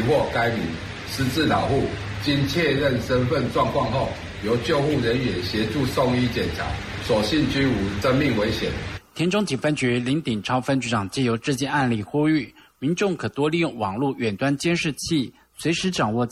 获该名失智老户经确认身份状况后，由救护人员协助送医检查，所幸均无生命危险。 田中警分局林鼎超分局长借由这件案例呼吁，民众可多利用网络远端监视器，随时掌握